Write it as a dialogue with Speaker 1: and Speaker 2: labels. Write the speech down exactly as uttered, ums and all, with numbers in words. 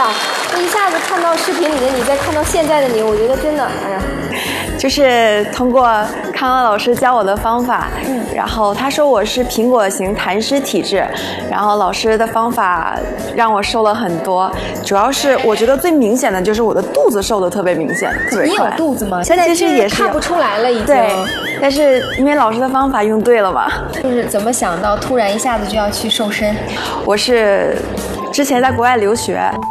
Speaker 1: 呀，这一下子看到视频里的你，再看到现在的你，我觉得真的，哎呀，
Speaker 2: 就是通过康康老师教我的方法，嗯，然后他说我是苹果型痰湿体质，然后老师的方法让我瘦了很多，主要是我觉得最明显的就是我的肚子瘦的特别明显，特别快。
Speaker 1: 你有肚子吗？现在
Speaker 2: 其实也是
Speaker 1: 看不出来了，已经。
Speaker 2: 对，但是因为老师的方法用对了嘛。
Speaker 1: 就是怎么想到突然一下子就要去瘦身？
Speaker 2: 我是之前在国外留学。